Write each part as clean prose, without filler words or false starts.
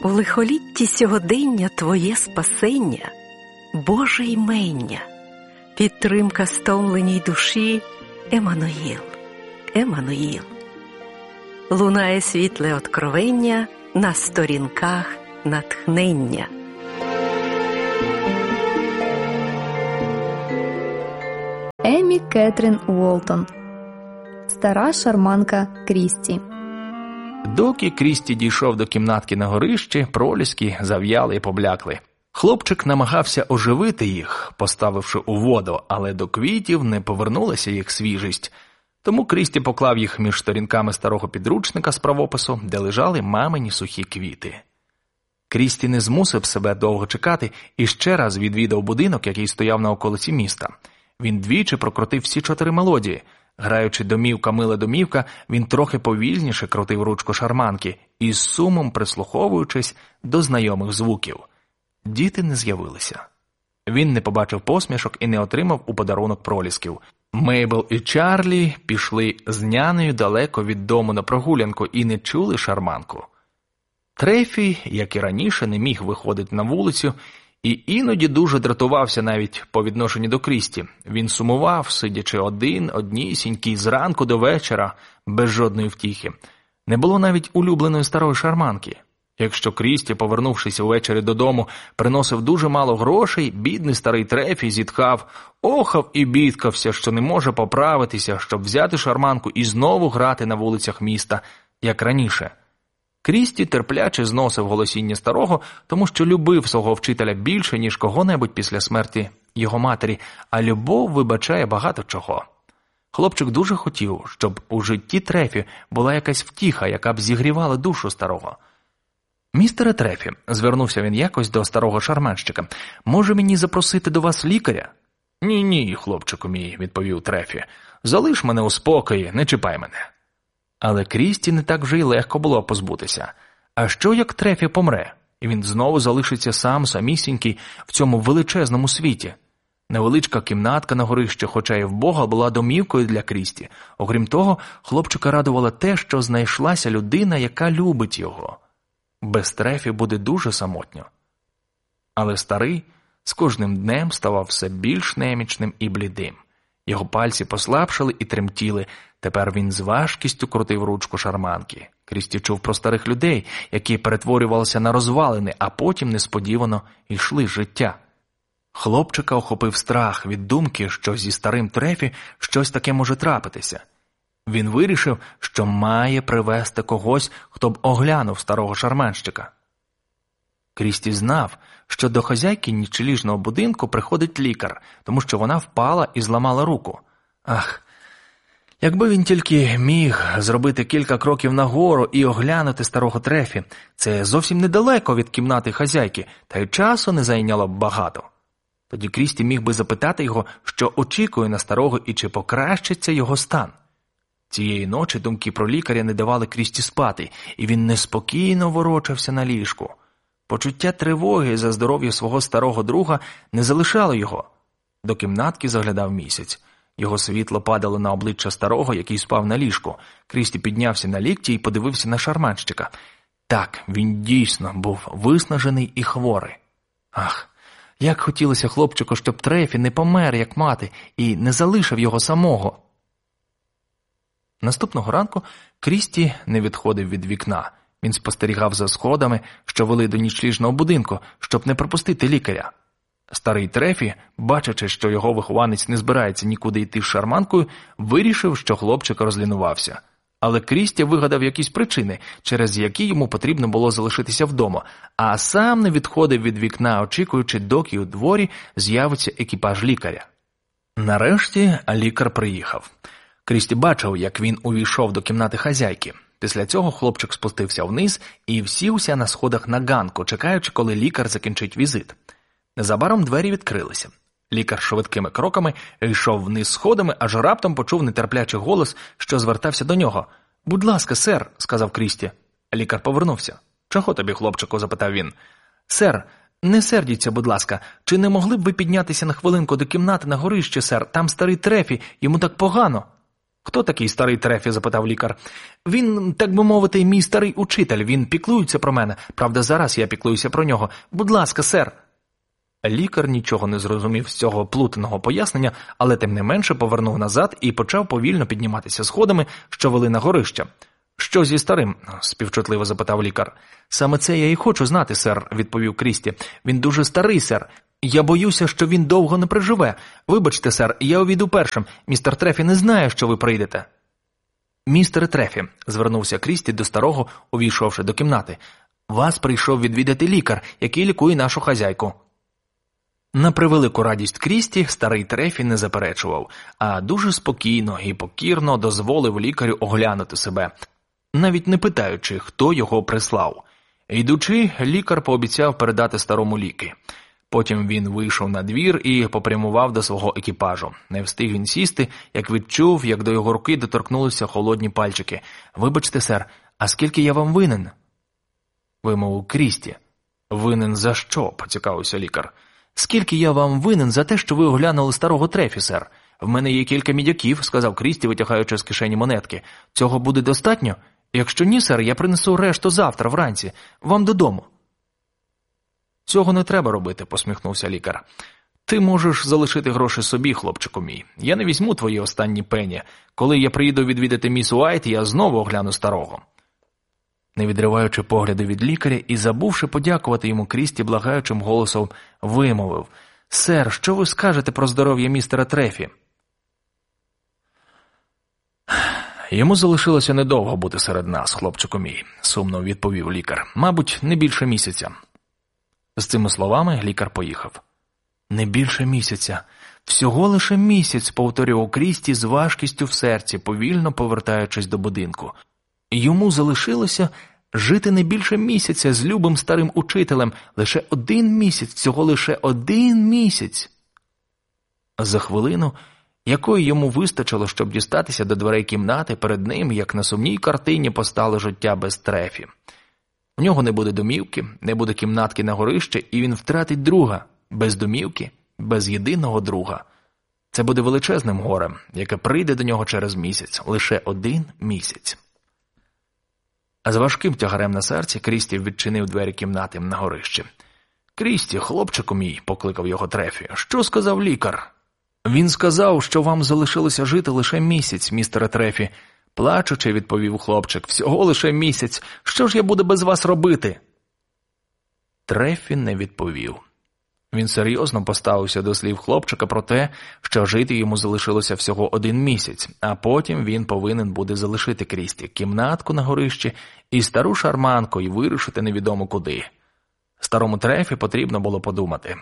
У лихолітті сьогодення твоє спасення, Боже ймення, підтримка стомленій душі, Еммануїл, Еммануїл. Лунає світле откровення на сторінках натхнення. Еммі Кетрін Уолтон. Стара шарманка Крісті. Доки Крісті дійшов до кімнатки на горищі, проліски зав'яли і поблякли. Хлопчик намагався оживити їх, поставивши у воду, але до квітів не повернулася їх свіжість. Тому Крісті поклав їх між сторінками старого підручника з правопису, де лежали мамині сухі квіти. Крісті не змусив себе довго чекати і ще раз відвідав будинок, який стояв на околиці міста. Він двічі прокрутив всі 4 мелодії. Граючи «Домівка, мила домівка», він трохи повільніше крутив ручку шарманки, із сумом прислуховуючись до знайомих звуків. Діти не з'явилися. Він не побачив посмішок і не отримав у подарунок пролісків. Мейбл і Чарлі пішли з нянею далеко від дому на прогулянку і не чули шарманку. Трефі, як і раніше, не міг виходити на вулицю і іноді дуже дратувався навіть по відношенню до Крісті. Він сумував, сидячи однісінький зранку до вечора, без жодної втіхи. Не було навіть улюбленої старої шарманки. Якщо Крісті, повернувшись увечері додому, приносив дуже мало грошей, бідний старий Трефі зітхав, охав і бідкався, що не може поправитися, щоб взяти шарманку і знову грати на вулицях міста, як раніше. Крісті терпляче зносив голосіння старого, тому що любив свого вчителя більше, ніж кого-небудь після смерті його матері, а любов вибачає багато чого. Хлопчик дуже хотів, щоб у житті Трефі була якась втіха, яка б зігрівала душу старого. «Містере Трефі», – звернувся він якось до старого шарманщика, – «може мені запросити до вас лікаря?» «Ні, хлопчику мій», – відповів Трефі, – «залиш мене у спокої, не чіпай мене». Але Крісті не так вже й легко було позбутися. А що, як Трефі помре? І він знову залишиться самісінький в цьому величезному світі. Невеличка кімнатка на горищі, хоча й в Бога, була домівкою для Крісті. Окрім того, хлопчика радувало те, що знайшлася людина, яка любить його. Без Трефі буде дуже самотньо. Але старий з кожним днем ставав все більш немічним і блідим. Його пальці послабшали і тремтіли. Тепер він з важкістю крутив ручку шарманки. Крісті чув про старих людей, які перетворювалися на розвалини, а потім несподівано йшли з життя. Хлопчика охопив страх від думки, що зі старим Трефі щось таке може трапитися. Він вирішив, що має привезти когось, хто б оглянув старого шарманщика. Крісті знав, що до хазяйки нічліжного будинку приходить лікар, тому що вона впала і зламала руку. Ах, якби він тільки міг зробити кілька кроків нагору і оглянути старого Трефі, це зовсім недалеко від кімнати хазяйки, та й часу не зайняло б багато. Тоді Крісті міг би запитати його, що очікує на старого і чи покращиться його стан. Цієї ночі думки про лікаря не давали Крісті спати, і він неспокійно ворочався на ліжку. Почуття тривоги за здоров'я свого старого друга не залишало його. До кімнатки заглядав місяць. Його світло падало на обличчя старого, який спав на ліжку. Крісті піднявся на лікті і подивився на шарманщика. Так, він дійсно був виснажений і хворий. Ах, як хотілося хлопчику, щоб Трефі не помер, як мати, і не залишив його самого. Наступного ранку Крісті не відходив від вікна. Він спостерігав за сходами, що вели до нічліжного будинку, щоб не пропустити лікаря. Старий Трефі, бачачи, що його вихованець не збирається нікуди йти з шарманкою, вирішив, що хлопчик розлінувався. Але Крісті вигадав якісь причини, через які йому потрібно було залишитися вдома, а сам не відходив від вікна, очікуючи, доки у дворі з'явиться екіпаж лікаря. Нарешті лікар приїхав. Крісті бачив, як він увійшов до кімнати хазяйки. Після цього хлопчик спустився вниз і всівся на сходах на ганку, чекаючи, коли лікар закінчить візит. Незабаром двері відкрилися. Лікар швидкими кроками йшов вниз сходами, аж раптом почув нетерплячий голос, що звертався до нього. «Будь ласка, сер», – сказав Крісті. Лікар повернувся. «Чого тобі, хлопчику?» – запитав він. «Сер, не сердіться, будь ласка, чи не могли б ви піднятися на хвилинку до кімнати на горищі, сер? Там старий Трефі, йому так погано». «Хто такий старий Трефі?» – запитав лікар. «Він, так би мовити, мій старий учитель. Він піклується про мене. Правда, зараз я піклуюся про нього. Будь ласка, сер». Лікар нічого не зрозумів з цього плутаного пояснення, але тим не менше повернув назад і почав повільно підніматися сходами, що вели на горище. «Що зі старим?» – співчутливо запитав лікар. «Саме це я і хочу знати, сер», – відповів Крісті. «Він дуже старий, сер. Я боюся, що він довго не приживе. Вибачте, сер, я увійду першим. Містер Трефі не знає, що ви прийдете». «Містере Трефі», – звернувся Крісті до старого, увійшовши до кімнати. «Вас прийшов відвідати лікар, який лікує нашу хазяйку». На превелику радість Крісті старий Трефі не заперечував, а дуже спокійно і покірно дозволив лікарю оглянути себе, навіть не питаючи, хто його прислав. Йдучи, лікар пообіцяв передати старому ліки. Потім він вийшов на двір і попрямував до свого екіпажу. Не встиг він сісти, як відчув, як до його руки доторкнулися холодні пальчики. «Вибачте, сер, а скільки я вам винен?» – вимовив Крісті. «Винен за що?» – поцікавився лікар. «Скільки я вам винен за те, що ви оглянули старого Трефі, сер? В мене є кілька мідяків», – сказав Крісті, витягаючи з кишені монетки. «Цього буде достатньо? Якщо ні, сер, я принесу решту завтра вранці. Вам додому». «Цього не треба робити», – посміхнувся лікар. «Ти можеш залишити гроші собі, хлопчику мій. Я не візьму твої останні пені. Коли я приїду відвідати міс Уайт, я знову огляну старого». Не відриваючи погляди від лікаря і забувши подякувати йому, Крісті благаючим голосом вимовив: «Сер, що ви скажете про здоров'я містера Трефі?» «Йому залишилося недовго бути серед нас, хлопчику мій», – сумно відповів лікар. «Мабуть, не більше місяця». З цими словами лікар поїхав. «Не більше місяця. Всього лише місяць», – повторював Крісті з важкістю в серці, повільно повертаючись до будинку. Йому залишилося жити не більше місяця з любим старим учителем. Лише 1 місяць, всього лише 1 місяць. За хвилину, якої йому вистачило, щоб дістатися до дверей кімнати, перед ним, як на сумній картині, постало життя без Трефі. У нього не буде домівки, не буде кімнатки на горище, і він втратить друга. Без домівки, без єдиного друга. Це буде величезним горем, яке прийде до нього через місяць. Лише 1 місяць. А з важким тягарем на серці Крісті відчинив двері кімнати на горищі. «Крісті, хлопчику мій», – покликав його Трефі, – «що сказав лікар?» «Він сказав, що вам залишилося жити лише місяць, містере Трефі», – плачучи, відповів хлопчик. «Всього лише місяць. Що ж я буду без вас робити?» Трефі не відповів. Він серйозно поставився до слів хлопчика про те, що жити йому залишилося всього 1 місяць, а потім він повинен буде залишити Крісті кімнатку на горищі і стару шарманку і вирушити невідомо куди. Старому Трефі потрібно було подумати.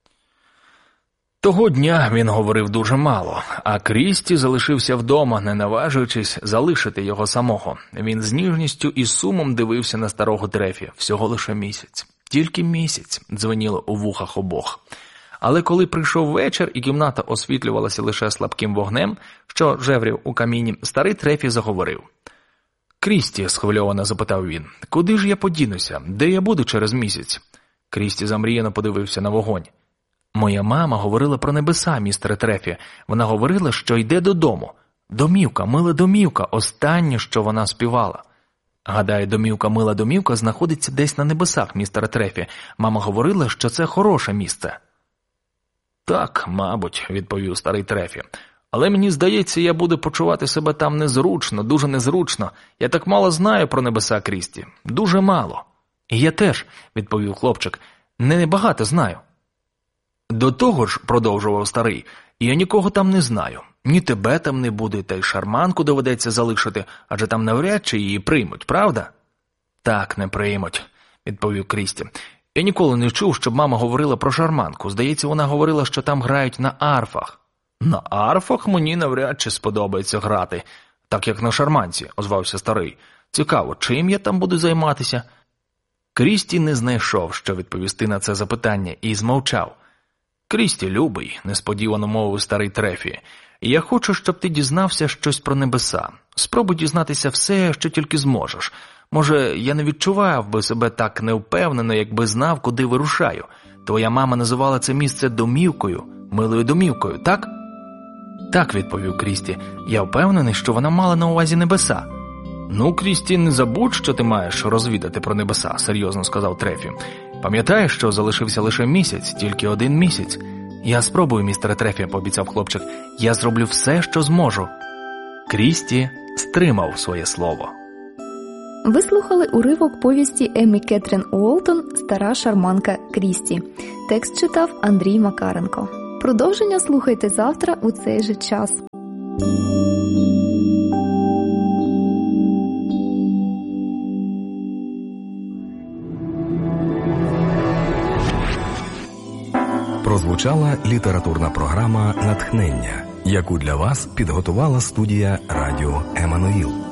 Того дня він говорив дуже мало, а Крісті залишився вдома, не наважуючись залишити його самого. Він з ніжністю і сумом дивився на старого Трефі. Всього лише місяць. Тільки місяць, дзвеніло у вухах обох. Але коли прийшов вечір і кімната освітлювалася лише слабким вогнем, що жеврів у каміні, старий Трефі заговорив. «Крісті», – схвильовано запитав він, – «куди ж я подінуся? Де я буду через місяць?» Крісті замріяно подивився на вогонь. «Моя мама говорила про небеса, містере Трефі. Вона говорила, що йде додому. Домівка, мила домівка, останнє, що вона співала». «Гадаю, домівка, мила домівка знаходиться десь на небесах, містере Трефі. Мама говорила, що це хороше місце». «Так, мабуть», – відповів старий Трефі. «Але мені здається, я буду почувати себе там незручно, дуже незручно. Я так мало знаю про небеса, Крісті. Дуже мало». «І я теж», – відповів хлопчик, – «не багато знаю». «До того ж», – продовжував старий, – «я нікого там не знаю. Ні тебе там не буде, та й шарманку доведеться залишити, адже там навряд чи її приймуть, правда?» «Так, не приймуть», – відповів Крісті. «Я ніколи не чув, щоб мама говорила про шарманку. Здається, вона говорила, що там грають на арфах». «На арфах мені навряд чи сподобається грати, так як на шарманці», – озвався старий. «Цікаво, чим я там буду займатися?» Крісті не знайшов, що відповісти на це запитання, і змовчав. «Крісті, любий», – несподівано мовив старий Трефі, – «я хочу, щоб ти дізнався щось про небеса. Спробуй дізнатися все, що тільки зможеш. Може, я не відчував би себе так невпевнено, якби знав, куди вирушаю. Твоя мама називала це місце домівкою, милою домівкою, так?» Так, відповів Крісті, я впевнений, що вона мала на увазі небеса. Ну, Крісті, не забудь, що ти маєш розвідати про небеса, серйозно сказав Трефі. Пам'ятаєш, що залишився лише місяць, тільки 1 місяць? Я спробую, містере Трефі, пообіцяв хлопчик, я зроблю все, що зможу. Крісті стримав своє слово. Ви слухали уривок повісті Еммі Кетрін Уолтон «Стара шарманка Крісті». Текст читав Андрій Макаренко. Продовження слухайте завтра у цей же час. Прозвучала літературна програма «Натхнення», яку для вас підготувала студія «Радіо Еммануїл».